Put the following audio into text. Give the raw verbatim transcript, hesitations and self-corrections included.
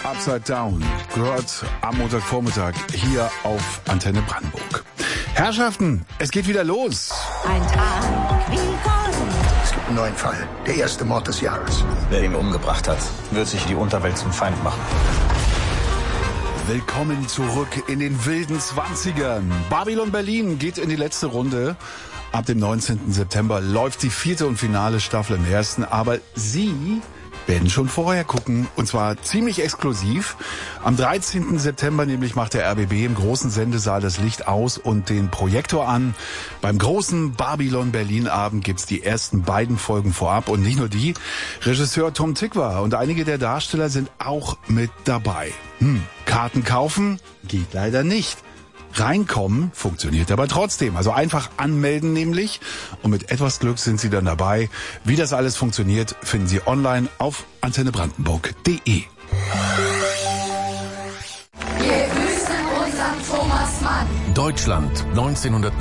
Upside Down gehört am Montagvormittag hier auf Antenne Brandenburg. Herrschaften, es geht wieder los. Ein Tag wie Gold. Es gibt einen neuen Fall. Der erste Mord des Jahres. Wer ihn umgebracht hat, wird sich die Unterwelt zum Feind machen. Willkommen zurück in den wilden Zwanzigern. Babylon Berlin geht in die letzte Runde. Ab dem neunzehnten September läuft die vierte und finale Staffel im ersten. Aber Sie werden schon vorher gucken, und zwar ziemlich exklusiv. Am dreizehnten September nämlich macht der R B B im großen Sendesaal das Licht aus und den Projektor an. Beim großen Babylon Berlin Abend gibt's die ersten beiden Folgen vorab, und nicht nur die. Regisseur Tom Tykwer und einige der Darsteller sind auch mit dabei. Hm, Karten kaufen geht leider nicht. Reinkommen funktioniert aber trotzdem. Also einfach anmelden nämlich, und mit etwas Glück sind Sie dann dabei. Wie das alles funktioniert, finden Sie online auf antenne brandenburg punkt de. Wir grüßen unseren Thomas Mann. Deutschland neunzehnhundert